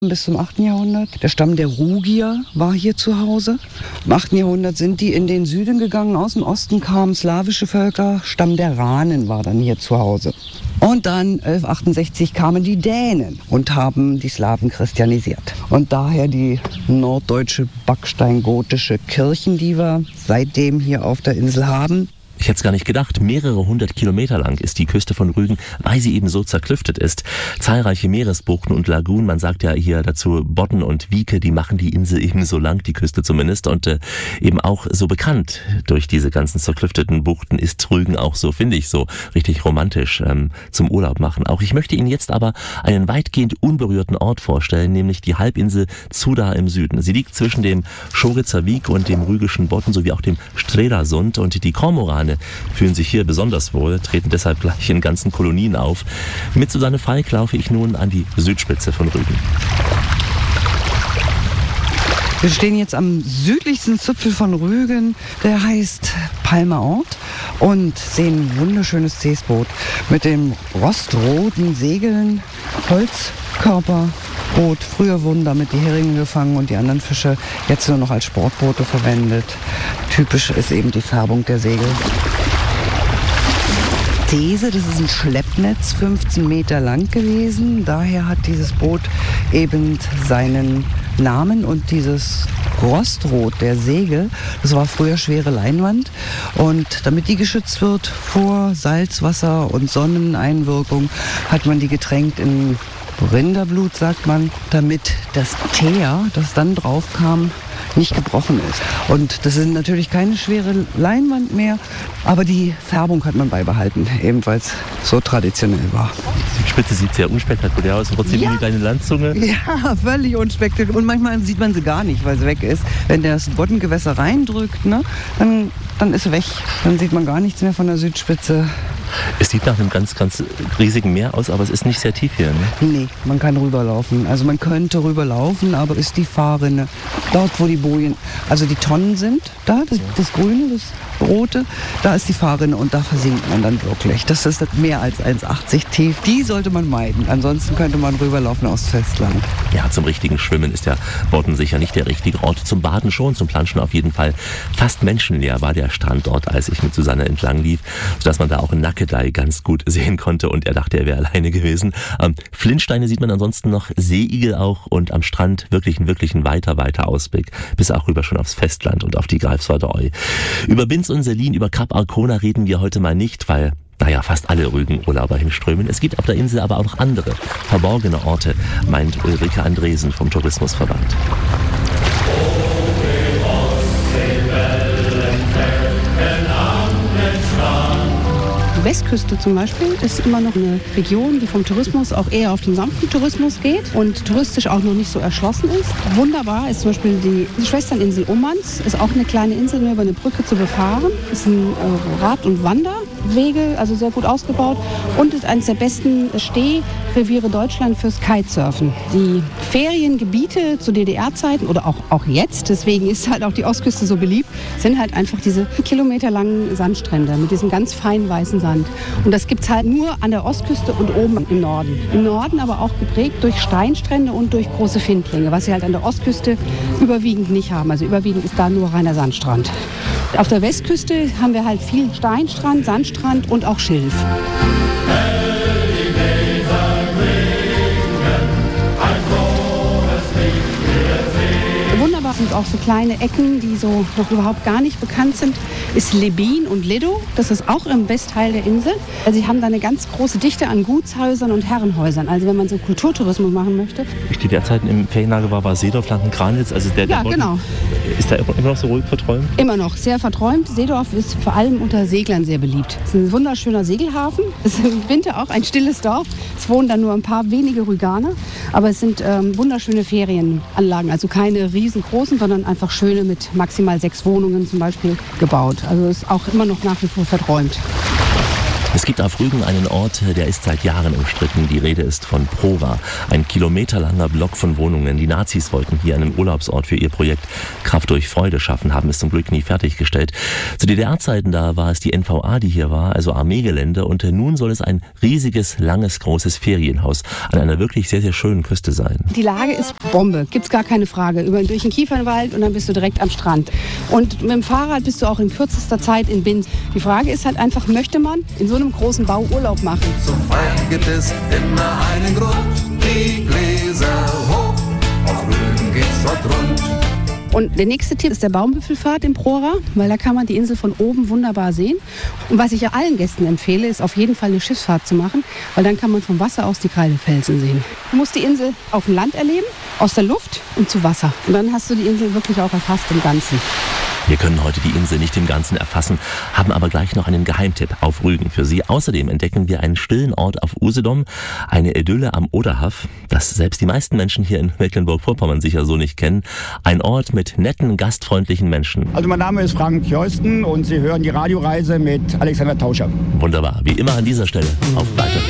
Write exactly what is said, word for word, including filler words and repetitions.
bis zum achten Jahrhundert. Der Stamm der Rugier war hier zu Hause. Im achten Jahrhundert sind die in den Süden gegangen. Aus dem Osten kamen slawische Völker. Stamm der Ranen war dann hier zu Hause. Und dann elfhundertachtundsechzig kamen die Dänen und haben die Slawen christianisiert. Und daher die norddeutsche backsteingotische Kirchen, die wir seitdem hier auf der Insel haben. Ich hätte es gar nicht gedacht, mehrere hundert Kilometer lang ist die Küste von Rügen, weil sie eben so zerklüftet ist. Zahlreiche Meeresbuchten und Lagunen, man sagt ja hier dazu Bodden und Wieke, die machen die Insel eben so lang, die Küste zumindest. Und äh, eben auch so bekannt durch diese ganzen zerklüfteten Buchten ist Rügen auch so, finde ich, so richtig romantisch ähm, zum Urlaub machen. Auch ich möchte Ihnen jetzt aber einen weitgehend unberührten Ort vorstellen, nämlich die Halbinsel Zuda im Süden. Sie liegt zwischen dem Schoritzer Wiek und dem Rügischen Bodden sowie auch dem Strelasund, und die Kormorane fühlen sich hier besonders wohl, treten deshalb gleich in ganzen Kolonien auf. Mit Susanne Falk laufe ich nun an die Südspitze von Rügen. Wir stehen jetzt am südlichsten Zipfel von Rügen, der heißt Palmerort, und sehen ein wunderschönes Seesboot mit den rostroten Segeln, Holzkörperboot. Früher wurden damit die Heringe gefangen und die anderen Fische, jetzt nur noch als Sportboote verwendet. Typisch ist eben die Färbung der Segel. These, das ist ein Schleppnetz, fünfzehn Meter lang gewesen. Daher hat dieses Boot eben seinen Namen, und dieses Rostrot der Segel, das war früher schwere Leinwand, und damit die geschützt wird vor Salzwasser und Sonneneinwirkung, hat man die getränkt in Rinderblut, sagt man, damit das Teer, das dann drauf kam, nicht gebrochen ist. Und das ist natürlich keine schwere Leinwand mehr, aber die Färbung hat man beibehalten, eben weil es so traditionell war. Die Spitze sieht sehr unspektakulär aus, trotzdem ja. Wie eine kleine Landzunge. Ja, völlig unspektakulär. Und manchmal sieht man sie gar nicht, weil sie weg ist. Wenn das Boddengewässer reindrückt, ne, dann, dann ist sie weg. Dann sieht man gar nichts mehr von der Südspitze. Es sieht nach einem ganz, ganz riesigen Meer aus, aber es ist nicht sehr tief hier, ne? Nee, man kann rüberlaufen. Also man könnte rüberlaufen, aber ist die Fahrrinne dort, wo die Bojen, also die Tonnen sind, da, das, das Grüne, das Rote, da ist die Fahrrinne, und da versinkt man dann wirklich. Das ist mehr als eins Komma achtzig tief. Die sollte man meiden. Ansonsten könnte man rüberlaufen aufs Festland. Ja, zum richtigen Schwimmen ist der Bodden sicher nicht der richtige Ort. Zum Baden schon, zum Planschen auf jeden Fall. Fast menschenleer war der Strand dort, als ich mit Susanne entlang lief, sodass man da auch in Nackedei ganz gut sehen konnte, und er dachte, er wäre alleine gewesen. Ähm, Flintsteine sieht man ansonsten noch, Seeigel auch, und am Strand wirklich ein, wirklich ein weiter, weiter Ausblick, bis auch rüber schon aufs Festland und auf die Greifswalder Eu. Über Binz und Selin, über Kap Arkona reden wir heute mal nicht, weil naja, fast alle Rügen-Urlauber hinströmen. Es gibt auf der Insel aber auch noch andere, verborgene Orte, meint Ulrike Andresen vom Tourismusverband. Die Westküste zum Beispiel ist immer noch eine Region, die vom Tourismus auch eher auf den sanften Tourismus geht und touristisch auch noch nicht so erschlossen ist. Wunderbar ist zum Beispiel die Schwesterninsel Ummanz, ist auch eine kleine Insel, nur über eine Brücke zu befahren. Ist ein äh, Rad- und Wanderwege, also sehr gut ausgebaut, und ist eines der besten Stehreviere Deutschlands fürs Kitesurfen. Die Feriengebiete zu D D R-Zeiten oder auch, auch jetzt, deswegen ist halt auch die Ostküste so beliebt, sind halt einfach diese kilometerlangen Sandstrände mit diesem ganz feinen weißen Sand. Und das gibt es halt nur an der Ostküste und oben im Norden. Im Norden aber auch geprägt durch Steinstrände und durch große Findlinge, was sie halt an der Ostküste überwiegend nicht haben. Also überwiegend ist da nur reiner Sandstrand. Auf der Westküste haben wir halt viel Steinstrand, Sandstrand und auch Schilf. Wunderbar sind auch so kleine Ecken, die so noch überhaupt gar nicht bekannt sind, ist Lebin und Ledo. Das ist auch im Westteil der Insel. Also sie haben da eine ganz große Dichte an Gutshäusern und Herrenhäusern. Also wenn man so Kulturtourismus machen möchte. Ich die derzeit im Ferienlager war, war Seedorf, Lanken-Kranitz. Also der, der ja, Bodden, genau. Ist da immer noch so ruhig verträumt? Immer noch, sehr verträumt. Seedorf ist vor allem unter Seglern sehr beliebt. Es ist ein wunderschöner Segelhafen. Es ist im Winter auch ein stilles Dorf. Es wohnen da nur ein paar wenige Rüganer. Aber es sind ähm, wunderschöne Ferienanlagen. Also keine riesengroßen, sondern einfach schöne mit maximal sechs Wohnungen zum Beispiel gebaut. Also ist auch immer noch nach wie vor verträumt. Es gibt auf Rügen einen Ort, der ist seit Jahren umstritten. Die Rede ist von Prora, ein kilometerlanger Block von Wohnungen. Die Nazis wollten hier einen Urlaubsort für ihr Projekt Kraft durch Freude schaffen, haben es zum Glück nie fertiggestellt. Zu D D R-Zeiten da war es die N V A, die hier war, also Armeegelände. Und nun soll es ein riesiges, langes, großes Ferienhaus an einer wirklich sehr, sehr schönen Küste sein. Die Lage ist Bombe, gibt's gar keine Frage. Über, durch den Kiefernwald und dann bist du direkt am Strand. Und mit dem Fahrrad bist du auch in kürzester Zeit in Binz. Die Frage ist halt einfach, möchte man in so einem großen Bau Urlaub machen? Zum Feiern gibt es immer einen Grund. Die Gläser hoch, auf Rügen geht's dort rund. Und der nächste Tipp ist der Baumbüffelfahrt in Prora, weil da kann man die Insel von oben wunderbar sehen. Und was ich ja allen Gästen empfehle, ist auf jeden Fall eine Schiffsfahrt zu machen, weil dann kann man vom Wasser aus die Kreidefelsen sehen. Du musst die Insel auf dem Land erleben, aus der Luft und zu Wasser. Und dann hast du die Insel wirklich auch erfasst im Ganzen. Wir können heute die Insel nicht im Ganzen erfassen, haben aber gleich noch einen Geheimtipp auf Rügen für Sie. Außerdem entdecken wir einen stillen Ort auf Usedom, eine Idylle am Oderhaf, das selbst die meisten Menschen hier in Mecklenburg-Vorpommern sicher so nicht kennen. Ein Ort mit netten, gastfreundlichen Menschen. Also mein Name ist Frank Joosten und Sie hören die Radioreise mit Alexander Tauscher. Wunderbar, wie immer an dieser Stelle auf Weiter.